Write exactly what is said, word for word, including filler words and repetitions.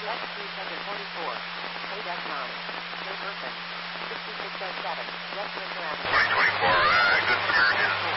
X three forty-four. K nine. J Burton. sixty-six oh seven. Westminster Avenue. twenty twenty-four, uh, Good Samaritan.